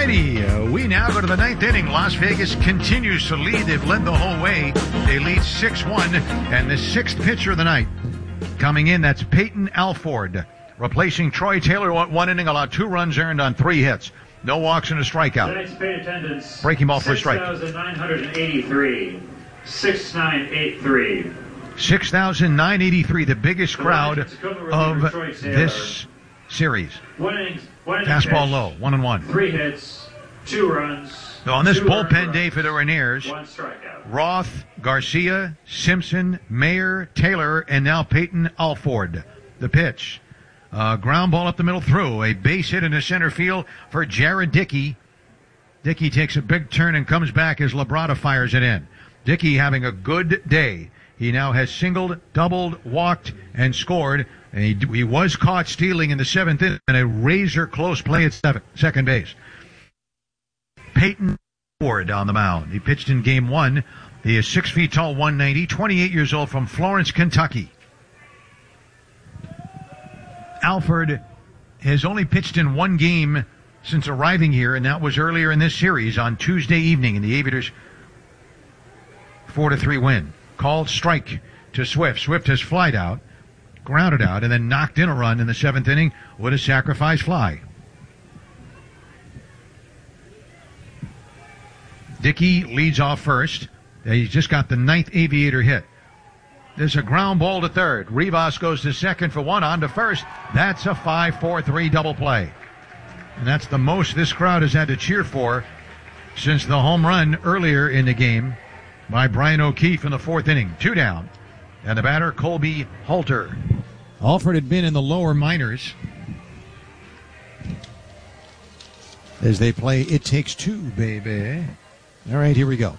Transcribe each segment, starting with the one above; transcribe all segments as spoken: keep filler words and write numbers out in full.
righty, uh, we now go to the ninth inning. Las Vegas continues to lead. They've led the whole way. They lead six one, and the sixth pitcher of the night coming in, that's Peyton Alford, replacing Troy Taylor. One inning, allowed two runs earned on three hits. No walks and a strikeout. Tonight's paid attendance, breaking ball for a strike. six thousand nine hundred eighty-three. six thousand nine hundred eighty-three. six thousand nine hundred eighty-three, the biggest crowd of this series. One inning, one inning fastball pitch, low, one and one. Three hits, two runs. So on this two bullpen day for the Rainiers, one strikeout. Roth, Garcia, Simpson, Mayer, Taylor, and now Peyton Alford. The pitch. Uh, ground ball up the middle through. A base hit in the center field for Jared Dickey. Dickey takes a big turn and comes back as Labrada fires it in. Dickey having a good day. He now has singled, doubled, walked, and scored. And he, he was caught stealing in the seventh inning and a razor-close play at seven, second base. Peyton Ford on the mound. He pitched in game one. He is six feet tall, one ninety, twenty-eight years old, from Florence, Kentucky. Alford has only pitched in one game since arriving here, and that was earlier in this series on Tuesday evening in the Aviators' four to three win. Called strike to Swift. Swift has flied out, grounded out, and then knocked in a run in the seventh inning with a sacrifice fly. Dickey leads off first. He's just got the ninth Aviator hit. There's a ground ball to third. Rivas goes to second for one, on to first. That's a five four three double play. And that's the most this crowd has had to cheer for since the home run earlier in the game by Brian O'Keefe in the fourth inning. Two down. And the batter, Colby Halter. Alford had been in the lower minors as they play It Takes Two, baby. All right, here we go.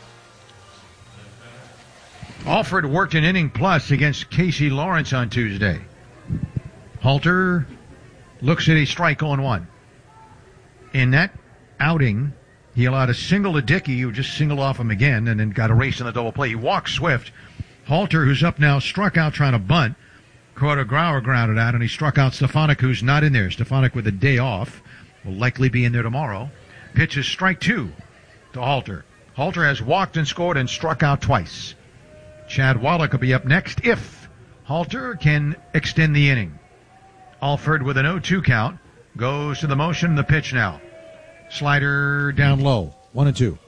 Alford worked an inning plus against Casey Lawrence on Tuesday. Halter looks at a strike on one. In that outing, he allowed a single to Dickey, who just singled off him again and then got erased in the double play. He walked Swift. Halter, who's up now, struck out trying to bunt. Carter Grauer grounded out, and he struck out Stefanik, who's not in there. Stefanik with a day off. Will likely be in there tomorrow. Pitches strike two to Halter. Halter has walked and scored and struck out twice. Chad Wallach will be up next if Halter can extend the inning. Alford with an oh two count goes to the motion, the pitch now. Slider down low, one and two.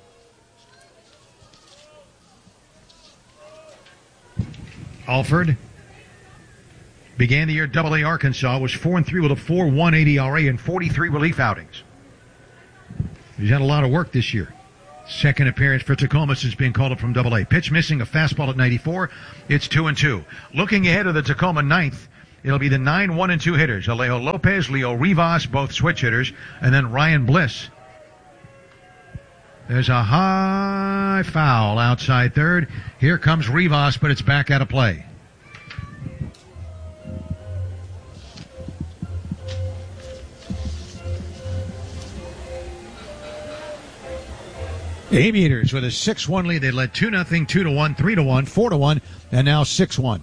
Alford began the year Double A Arkansas, was four and three with a four point one eight E R A and forty-three relief outings. He's had a lot of work this year. Second appearance for Tacoma since being called up from Double A. Pitch missing, a fastball at ninety-four. It's two and two. Looking ahead of the Tacoma ninth, it'll be the nine one and two hitters. Alejo Lopez, Leo Rivas, both switch hitters, and then Ryan Bliss. There's a high foul outside third. Here comes Rivas, but it's back out of play. Aviators with a six one lead. They led two nothing, two to one, three to one, four to one, and now six one.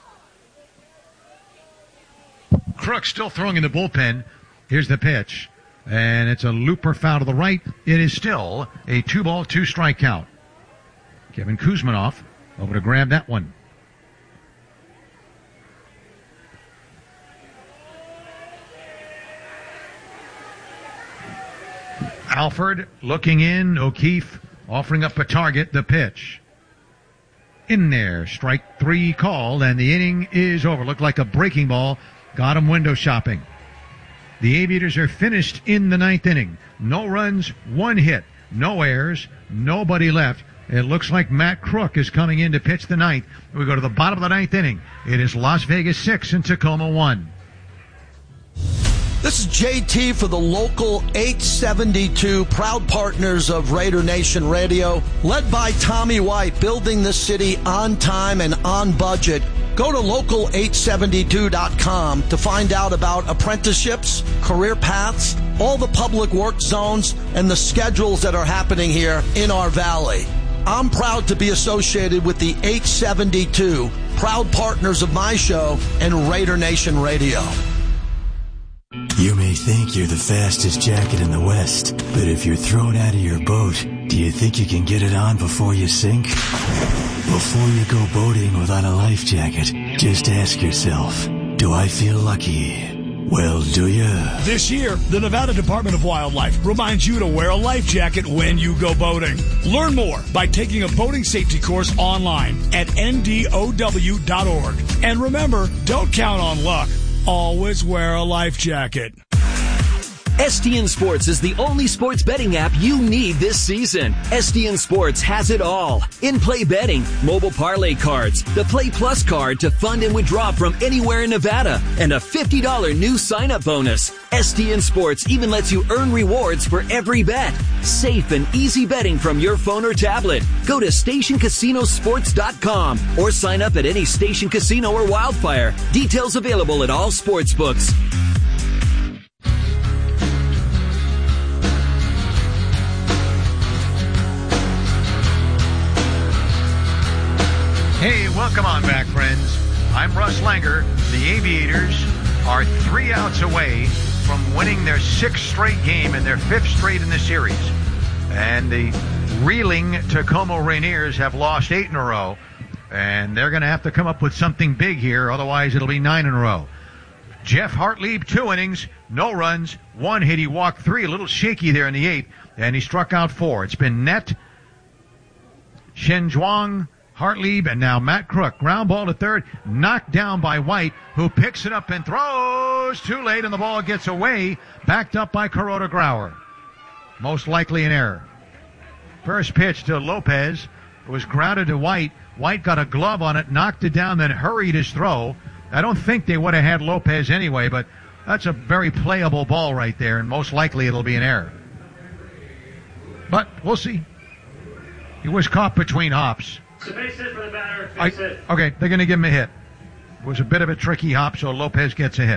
Crook still throwing in the bullpen. Here's the pitch. And it's a looper foul to the right. It is still a two-ball, two-strike count. Kevin Kuzmanoff over to grab that one. Alford looking in. O'Keefe offering up a target. The pitch. In there. Strike three called, and the inning is over. Looked like a breaking ball. Got him window shopping. The Aviators are finished in the ninth inning. No runs, one hit, no errors, nobody left. It looks like Matt Crook is coming in to pitch the ninth. We go to the bottom of the ninth inning. It is Las Vegas six and Tacoma one. This is J T for the local eight seventy-two, proud partners of Raider Nation Radio, led by Tommy White, building this city on time and on budget. Go to local eight seventy-two dot com to find out about apprenticeships, career paths, all the public work zones, and the schedules that are happening here in our valley. I'm proud to be associated with the eight seventy-two, proud partners of my show and Raider Nation Radio. You may think you're the fastest jacket in the West, but if you're thrown out of your boat, do you think you can get it on before you sink? Before you go boating without a life jacket, just ask yourself, do I feel lucky? Well, do ya? This year, the Nevada Department of Wildlife reminds you to wear a life jacket when you go boating. Learn more by taking a boating safety course online at N D O W dot org. And remember, don't count on luck. Always wear a life jacket. S T N Sports is the only sports betting app you need this season. S T N Sports has it all. In-play betting, mobile parlay cards, the Play Plus card to fund and withdraw from anywhere in Nevada, and a fifty dollars new sign-up bonus. S T N Sports even lets you earn rewards for every bet. Safe and easy betting from your phone or tablet. Go to station casino sports dot com or sign up at any Station Casino or Wildfire. Details available at all sports books. Hey, welcome on back, friends. I'm Russ Langer. The Aviators are three outs away from winning their sixth straight game and their fifth straight in the series. And the reeling Tacoma Rainiers have lost eight in a row. And they're going to have to come up with something big here, otherwise it'll be nine in a row. Jeff Hartlieb, two innings, no runs, one hit. He walked three, a little shaky there in the eighth, and he struck out four. It's been net, Shen Zhuang, Hartlieb, and now Matt Crook. Ground ball to third, knocked down by White, who picks it up and throws too late, and the ball gets away, backed up by Kuroda Grauer. Most likely an error. First pitch to Lopez. It was grounded to White. White got a glove on it, knocked it down, then hurried his throw. I don't think they would have had Lopez anyway, but that's a very playable ball right there, and most likely it'll be an error. But we'll see. He was caught between hops. It's a base hit for the batter. I, Base hit. okay, they're going to give him a hit. It was a bit of a tricky hop, so Lopez gets a hit.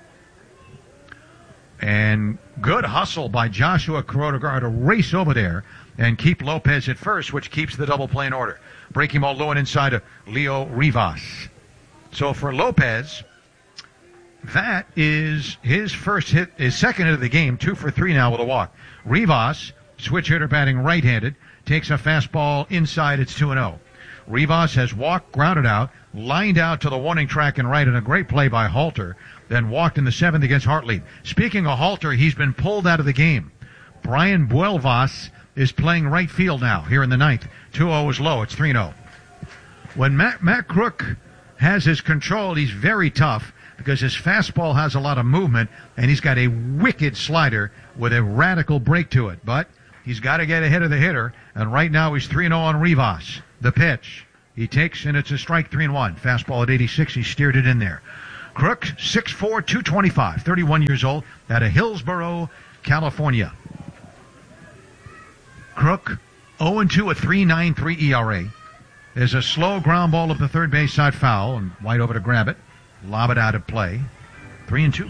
And good hustle by Joshua Kuroda to race over there and keep Lopez at first, which keeps the double play in order. Breaking ball low and inside to Leo Rivas. So for Lopez, that is his first hit, his second hit of the game, two for three now with a walk. Rivas, switch hitter batting right-handed, takes a fastball inside, it's two and oh. Rivas has walked, grounded out, lined out to the warning track and right, and a great play by Halter, then walked in the seventh against Hartlieb. Speaking of Halter, he's been pulled out of the game. Brian Buelvas is playing right field now, here in the ninth. two oh is low, it's three and oh. When Matt, Matt Crook has his control, he's very tough because his fastball has a lot of movement, and he's got a wicked slider with a radical break to it. But he's got to get ahead of the hitter, and right now he's three and oh on Rivas. The pitch he takes, and it's a strike, three and one. Fastball at eighty-six, he steered it in there. Crook, six four, two twenty-five, thirty-one years old, out of Hillsborough, California. Crook, oh and two, a three point nine three E R A. There's a slow ground ball of the third base side foul, and White over to grab it, lob it out of play. Three and two.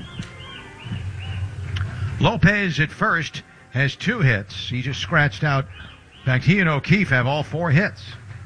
Lopez at first has two hits. He just scratched out. In fact, he and O'Keefe have all four hits.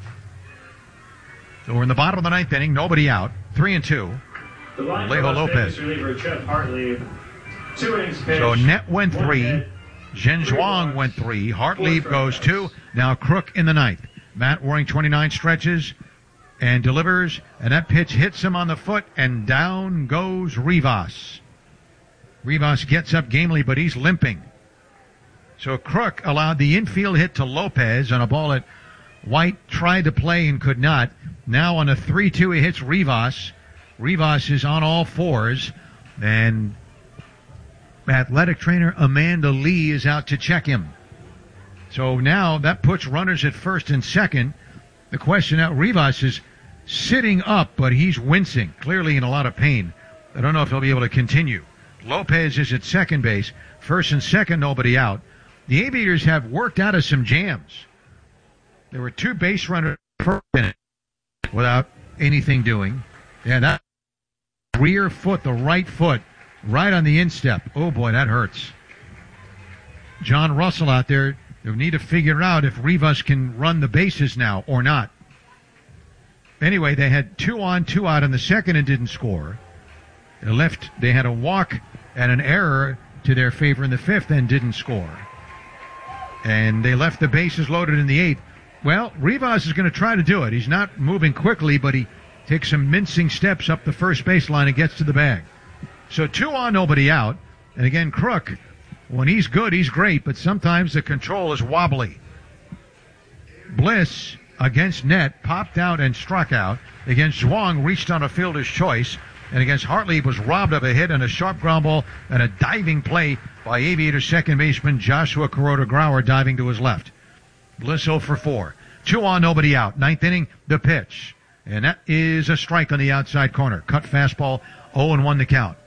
So we're in the bottom of the ninth inning, nobody out. Three and two. Alejo Lopez. Reliever Jeff Hartlieb. Two innings pitched. So Net went three. Shen Zhuang went three. Hartlieb goes two. Now Crook in the ninth. Matt wearing twenty-nine stretches and delivers, and that pitch hits him on the foot, and down goes Rivas. Rivas gets up gamely, but he's limping. So Crook allowed the infield hit to Lopez on a ball that White tried to play and could not. Now on a three two, he hits Rivas. Rivas is on all fours, and athletic trainer Amanda Lee is out to check him. So now that puts runners at first and second. The question now, Rivas is sitting up, but he's wincing, clearly in a lot of pain. I don't know if he'll be able to continue. Lopez is at second base. First and second, nobody out. The Aviators have worked out of some jams. There were two base runners per minute without anything doing. Yeah, that rear foot, the right foot, right on the instep. Oh, boy, that hurts. John Russell out there. They need to figure out if Rivas can run the bases now or not. Anyway, they had two on, two out in the second and didn't score. They left. They had a walk and an error to their favor in the fifth and didn't score. And they left the bases loaded in the eighth. Well, Rivas is going to try to do it. He's not moving quickly, but he takes some mincing steps up the first baseline and gets to the bag. So two on, nobody out. And again, Crook, when he's good, he's great, but sometimes the control is wobbly. Bliss against net, popped out and struck out. Against Zhuang, reached on a fielder's choice. And against Hartley, was robbed of a hit and a sharp ground ball and a diving play by Aviator second baseman Joshua Kuroda-Grauer diving to his left. Bliss oh for four. Two on, nobody out. Ninth inning, the pitch. And that is a strike on the outside corner. Cut fastball, oh and one to count.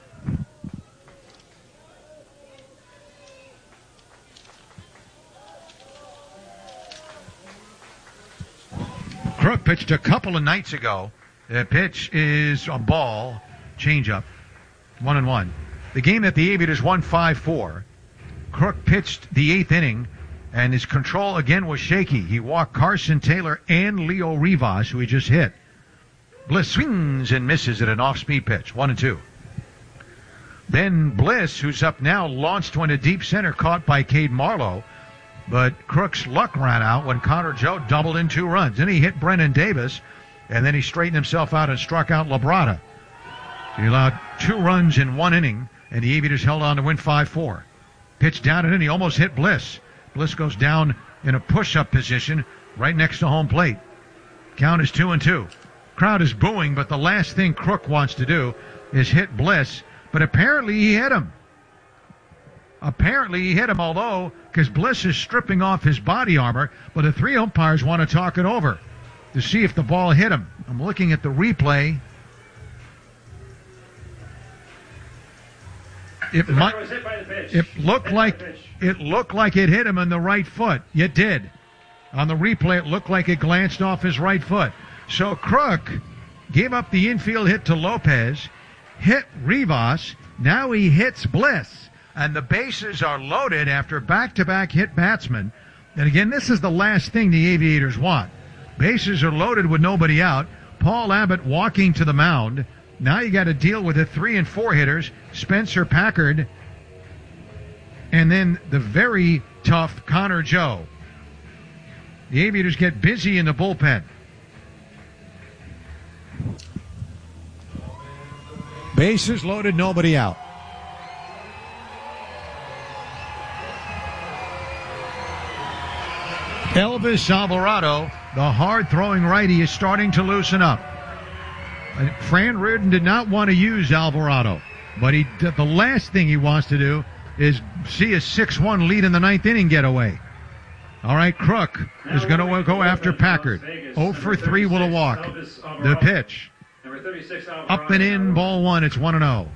Crook pitched a couple of nights ago. The pitch is a ball, changeup, one and one. The game that the Aviators won five four. Crook pitched the eighth inning, and his control again was shaky. He walked Carson Taylor and Leo Rivas, who he just hit. Bliss swings and misses at an off-speed pitch, one and two. Then Bliss, who's up now, launched one to deep center, caught by Cade Marlowe. But Crook's luck ran out when Connor Joe doubled in two runs. Then he hit Brennan Davis, and then he straightened himself out and struck out Labrada. So he allowed two runs in one inning, and the Aviators held on to win five four. Pitch down and in, he almost hit Bliss. Bliss goes down in a push-up position right next to home plate. Count is two and two. Crowd is booing, but the last thing Crook wants to do is hit Bliss, but apparently he hit him. Apparently he hit him, although, because Bliss is stripping off his body armor, but the three umpires want to talk it over to see if the ball hit him. I'm looking at the replay. It might. It looked like it looked like it hit him in the right foot. It did. On the replay, it looked like it glanced off his right foot. So Crook gave up the infield hit to Lopez, hit Rivas. Now he hits Bliss. And the bases are loaded after back-to-back hit batsmen. And again, this is the last thing the Aviators want. Bases are loaded with nobody out. Paul Abbott walking to the mound. Now you got to deal with the three and four hitters, Spencer Packard, and then the very tough Connor Joe. The Aviators get busy in the bullpen. Bases loaded, nobody out. Elvis Alvarado, the hard-throwing righty, is starting to loosen up. Fran Reardon did not want to use Alvarado, but he the last thing he wants to do is see a six one lead in the ninth inning get away. All right, Crook is going to go after Packard. oh for three with a walk. The pitch. Up and in, ball one. It's one and oh.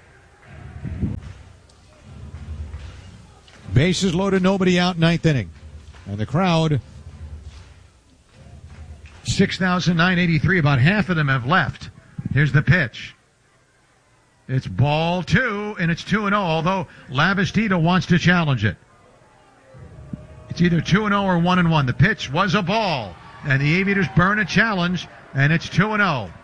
Bases loaded, nobody out, ninth inning. And the crowd, six thousand nine hundred eighty-three, about half of them have left. Here's the pitch. It's ball two, and it's two and oh, although Lavastida wants to challenge it. It's either two and oh or one and one. The pitch was a ball, and the Aviators burn a challenge, and it's two and oh.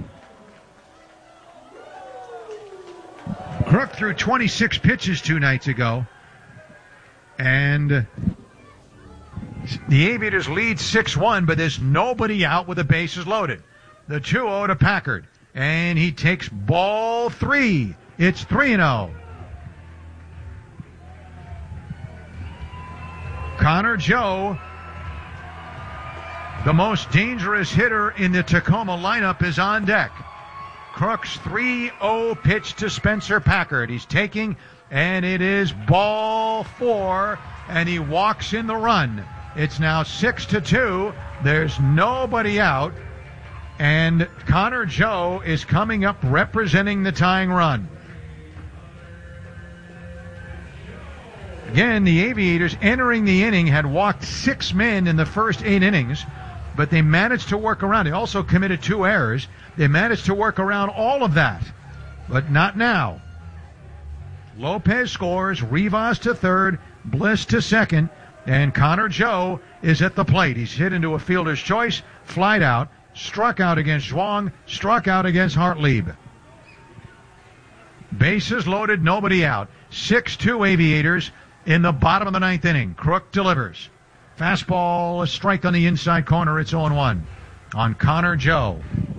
Crook threw twenty-six pitches two nights ago, and the Aviators lead six one, but there's nobody out with the bases loaded. The two oh to Packard, and he takes ball three. It's three and oh. Connor Joe, the most dangerous hitter in the Tacoma lineup, is on deck. Crook's three oh pitch to Spencer Packard. He's taking, and it is ball four, and he walks in the run. It's now six to two. There's nobody out. And Connor Joe is coming up representing the tying run. Again, the Aviators entering the inning had walked six men in the first eight innings, but they managed to work around. They also committed two errors. They managed to work around all of that, but not now. Lopez scores, Rivas to third, Bliss to second, and Connor Joe is at the plate. He's hit into a fielder's choice, flied out, struck out against Zhuang, struck out against Hartlieb. Bases loaded, nobody out. six two Aviators in the bottom of the ninth inning. Crook delivers. Fastball, a strike on the inside corner. It's oh one on Connor Joe.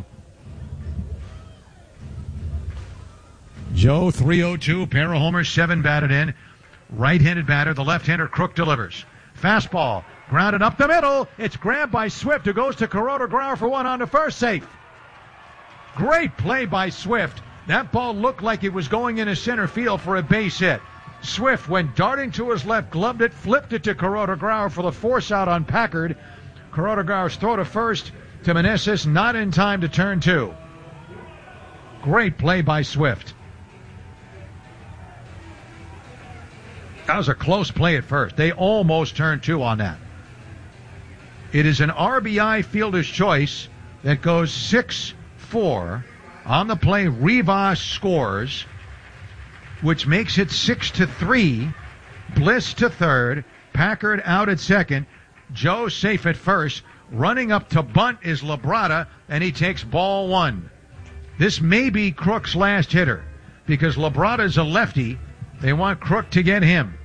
Joe, three oh two, pair of homers, seven batted in. Right-handed batter, the left-hander Crook delivers. Fastball, grounded up the middle. It's grabbed by Swift, who goes to Kuroda Grauer for one on the first, safe. Great play by Swift. That ball looked like it was going into center field for a base hit. Swift went darting to his left, gloved it, flipped it to Kuroda Grauer for the force out on Packard. Kuroda Grauer's throw to first to Meneses, not in time to turn two. Great play by Swift. That was a close play at first. They almost turned two on that. It is an R B I fielder's choice that goes six four. On the play, Rivas scores, which makes it six to three. Bliss to third. Packard out at second. Joe safe at first. Running up to bunt is Labrada, and he takes ball one. This may be Crook's last hitter because Labrada's a lefty. They want Crook to get him.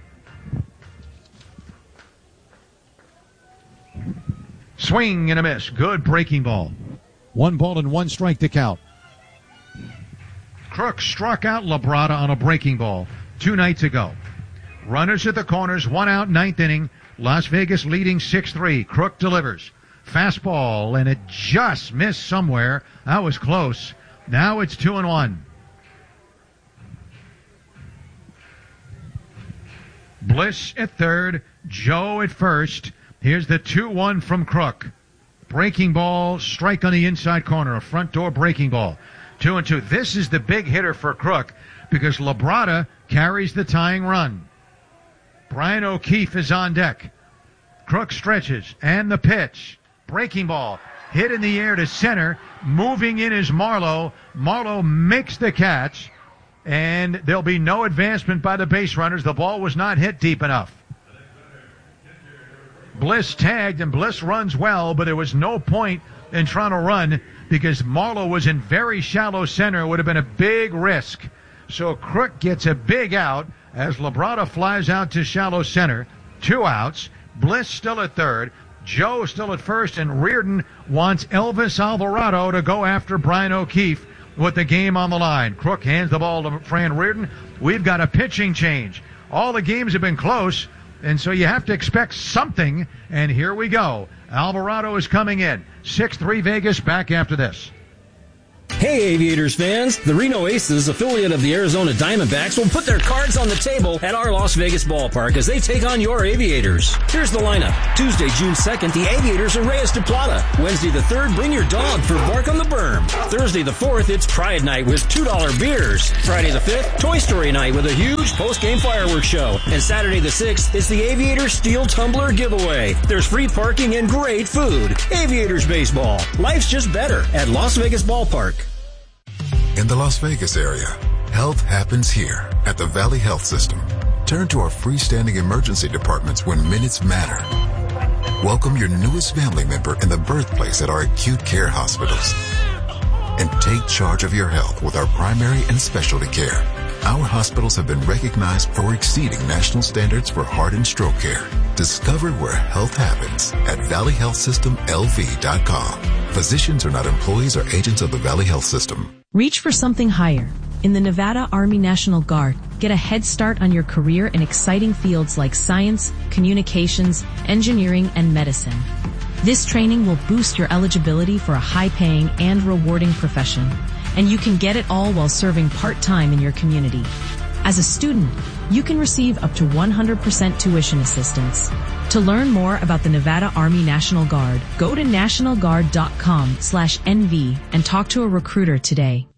Swing and a miss. Good breaking ball. One ball and one strike to count. Crook struck out Labrada on a breaking ball two nights ago. Runners at the corners, one out, ninth inning. Las Vegas leading six three. Crook delivers. Fastball, and it just missed somewhere. That was close. Now it's two and one. Bliss at third, Joe at first. Here's the two one from Crook. Breaking ball, strike on the inside corner, a front door breaking ball. Two and two. This is the big hitter for Crook because Labrada carries the tying run. Brian O'Keefe is on deck. Crook stretches, and the pitch. Breaking ball, hit in the air to center. Moving in is Marlowe. Marlowe makes the catch, and there'll be no advancement by the base runners. The ball was not hit deep enough. Bliss tagged, and Bliss runs well, but there was no point in trying to run because Marlowe was in very shallow center. It would have been a big risk. So Crook gets a big out as Labrada flies out to shallow center. Two outs. Bliss still at third. Joe still at first, and Reardon wants Elvis Alvarado to go after Brian O'Keefe with the game on the line. Crook hands the ball to Fran Reardon. We've got a pitching change. All the games have been close, and so you have to expect something, and here we go. Alvarado is coming in. six three Vegas, back after this. Hey Aviators fans, the Reno Aces, affiliate of the Arizona Diamondbacks, will put their cards on the table at our Las Vegas ballpark as they take on your Aviators. Here's the lineup. Tuesday, June second, the Aviators are Reyes de Plata. Wednesday the third, bring your dog for Bark on the Berm. Thursday the fourth, it's Pride Night with two dollar beers. Friday the fifth, Toy Story Night with a huge post-game fireworks show. And Saturday the sixth, it's the Aviators Steel Tumbler giveaway. There's free parking and great food. Aviators baseball. Life's just better at Las Vegas Ballpark. In the Las Vegas area, health happens here at the Valley Health System. Turn to our freestanding emergency departments when minutes matter. Welcome your newest family member in the birthplace at our acute care hospitals. And take charge of your health with our primary and specialty care. Our hospitals have been recognized for exceeding national standards for heart and stroke care. Discover where health happens at valley health system l v dot com. Physicians are not employees or agents of the Valley Health System. Reach for something higher. In the Nevada Army National Guard, get a head start on your career in exciting fields like science, communications, engineering, and medicine. This training will boost your eligibility for a high-paying and rewarding profession, and you can get it all while serving part-time in your community. As a student, you can receive up to one hundred percent tuition assistance. To learn more about the Nevada Army National Guard, go to national guard dot com slash N V and talk to a recruiter today.